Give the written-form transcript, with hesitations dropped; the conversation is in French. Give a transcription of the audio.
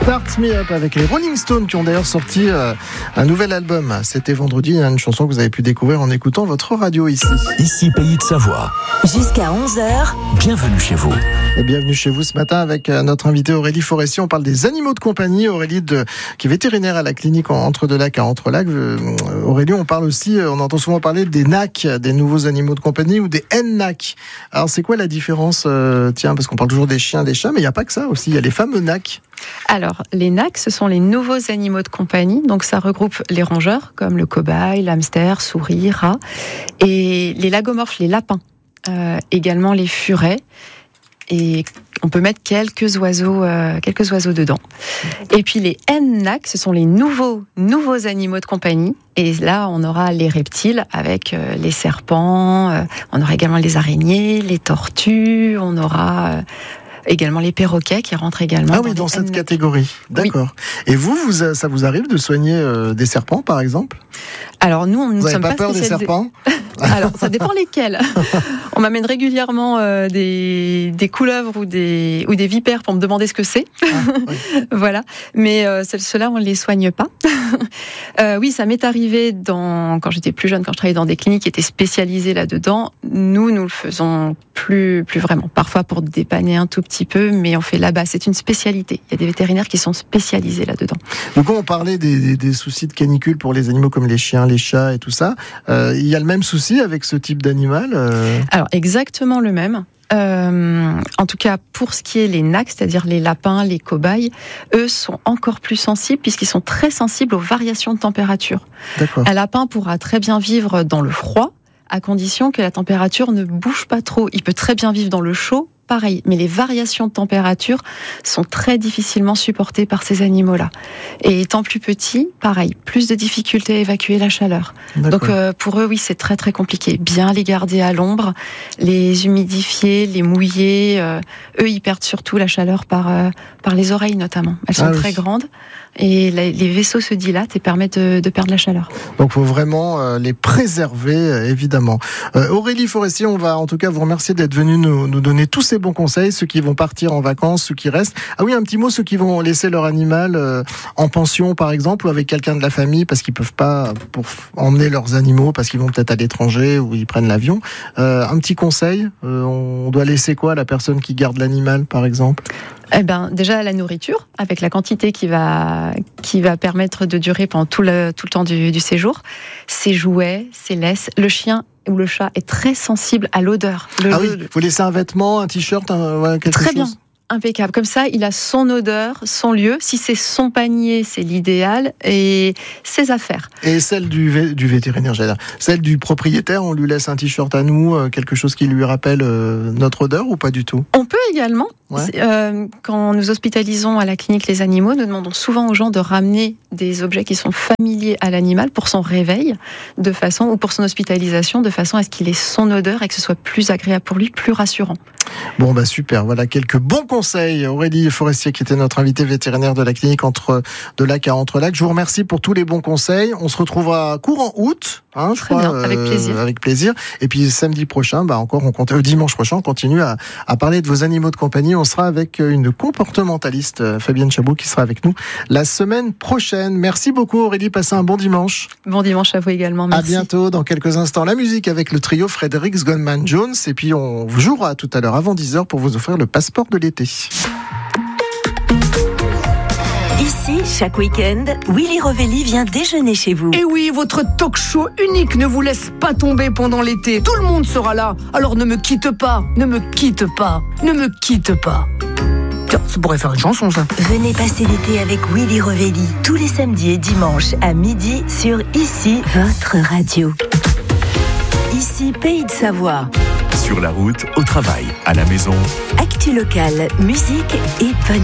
Start Me Up avec les Rolling Stones qui ont d'ailleurs sorti un nouvel album. C'était vendredi, une chanson que vous avez pu découvrir en écoutant votre radio ici. Ici Pays de Savoie. Jusqu'à 11h. Bienvenue chez vous. Et bienvenue chez vous ce matin avec notre invitée Aurélie Forestier. On parle des animaux de compagnie. Aurélie qui est vétérinaire à la clinique Entre-deux-Lacs à Entre-Lacs. Aurélie, on parle aussi, on entend souvent parler des NAC, des nouveaux animaux de compagnie ou des NAC. Alors c'est quoi la différence parce qu'on parle toujours des chiens, des chats, mais il n'y a pas que ça aussi. Il y a les fameux NAC. Alors, les NAC, ce sont les nouveaux animaux de compagnie. Donc, ça regroupe les rongeurs, comme le cobaye, l'hamster, souris, rat, et les lagomorphes, les lapins, également les furets. Et on peut mettre quelques oiseaux dedans. Et puis les NAC, ce sont les nouveaux animaux de compagnie. Et là, on aura les reptiles avec les serpents. On aura également les araignées, les tortues. On aura également les perroquets qui rentrent également. Ah oui, dans cette catégorie. D'accord. Oui. Et vous, ça vous arrive de soigner des serpents, par exemple ? Alors nous, vous sommes pas peur des serpents ? Alors, ça dépend lesquels. On m'amène régulièrement des couleuvres ou des vipères pour me demander ce que c'est. Ah, oui. Voilà. Mais ceux-là, on ne les soigne pas. Oui, ça m'est arrivé quand j'étais plus jeune, quand je travaillais dans des cliniques qui étaient spécialisées là-dedans. Nous le faisons plus vraiment. Parfois pour dépanner un tout petit peu, mais on fait là-bas. C'est une spécialité. Il y a des vétérinaires qui sont spécialisés là-dedans. Donc, on parlait des soucis de canicule pour les animaux comme les chiens, les chats et tout ça. Il y a le même souci avec ce type d'animal Alors, exactement le même. En tout cas, pour ce qui est les NAC, c'est-à-dire les lapins, les cobayes, eux sont encore plus sensibles puisqu'ils sont très sensibles aux variations de température. D'accord. Un lapin pourra très bien vivre dans le froid, à condition que la température ne bouge pas trop. Il peut très bien vivre dans le chaud, pareil. Mais les variations de température sont très difficilement supportées par ces animaux-là. Et étant plus petits, pareil, plus de difficultés à évacuer la chaleur. D'accord. Donc pour eux, oui, c'est très très compliqué. Bien les garder à l'ombre, les humidifier, les mouiller. Eux, ils perdent surtout la chaleur par les oreilles notamment. Elles sont très grandes. Et les vaisseaux se dilatent et permettent de perdre la chaleur. Donc il faut vraiment les préserver, évidemment. Aurélie Forestier, on va en tout cas vous remercier d'être venue nous donner tous ces bons conseils, ceux qui vont partir en vacances, ceux qui restent. Ah oui, un petit mot, ceux qui vont laisser leur animal en pension par exemple, ou avec quelqu'un de la famille, parce qu'ils peuvent pas emmener leurs animaux, parce qu'ils vont peut-être à l'étranger, ou ils prennent l'avion. Un petit conseil, on doit laisser quoi à la personne qui garde l'animal par exemple ? Eh ben, déjà la nourriture, avec la quantité qui va permettre de durer pendant tout le temps du séjour. Ses jouets, ses laisses. Le chien ou le chat est très sensible à l'odeur. Vous laissez un vêtement, un t-shirt, quelque chose ? Très bien. Impeccable. Comme ça, il a son odeur, son lieu. Si c'est son panier, c'est l'idéal. Et ses affaires. Et celle du vétérinaire, j'allais dire. Celle du propriétaire, on lui laisse un t-shirt à nous, quelque chose qui lui rappelle notre odeur ou pas du tout ? On peut également. Ouais. Quand nous hospitalisons à la clinique les animaux, nous demandons souvent aux gens de ramener des objets qui sont familiers à l'animal pour son réveil, ou pour son hospitalisation, de façon à ce qu'il ait son odeur et que ce soit plus agréable pour lui, plus rassurant. Bon, super. Voilà quelques bons conseils. Aurélie Forestier, qui était notre invitée vétérinaire de la clinique Entre-deux-Lacs à Entre-Lacs. Je vous remercie pour tous les bons conseils. On se retrouvera courant août. Je crois, bien, avec plaisir. Avec plaisir. Et puis samedi prochain, dimanche prochain, on continue à parler de vos animaux de compagnie. On sera avec une comportementaliste, Fabienne Chabot, qui sera avec nous la semaine prochaine. Merci beaucoup Aurélie, passez un bon dimanche. Bon dimanche à vous également, merci. À bientôt, dans quelques instants, la musique avec le trio Fredericks Goldman Jones. Et puis on jouera tout à l'heure avant 10h pour vous offrir le passeport de l'été. Ici, chaque week-end, Willy Revelli vient déjeuner chez vous. Et oui, votre talk show unique ne vous laisse pas tomber pendant l'été. Tout le monde sera là. Alors ne me quitte pas, ne me quitte pas, ne me quitte pas. Tiens, ça pourrait faire une chanson, ça. Venez passer l'été avec Willy Revelli, tous les samedis et dimanches à midi sur Ici, votre radio. Ici, Pays de Savoie. Sur la route, au travail, à la maison. Actu locale, musique et bonne